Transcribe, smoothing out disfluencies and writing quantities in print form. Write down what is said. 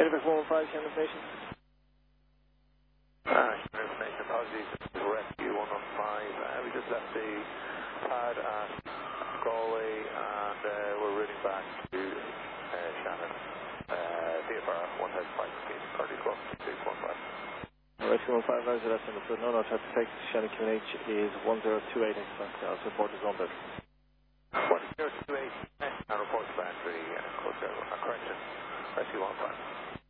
Edinburgh 115, Shannon information. Information, apologies, Rescue 115. We just left the pad at Galway and we're routing back to Shannon. DFR 1005, 30 close to 615. Rescue 115, Roger, that's understood. No, type of text, Shannon QNH is 1028, I'll support this on bed. 1028, and report to battery, correction, Rescue 115.